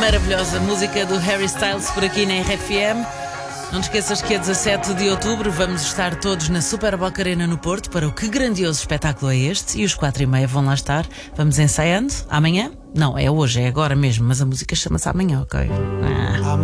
Maravilhosa música do Harry Styles por aqui na RFM. Não te esqueças que a 17 de outubro vamos estar todos na Super Boca Arena no Porto para o Que Grandioso Espetáculo é Este, e os 4:30 vão lá estar. Vamos ensaiando amanhã? Não, é hoje, é agora mesmo, mas a música chama-se Amanhã, ok?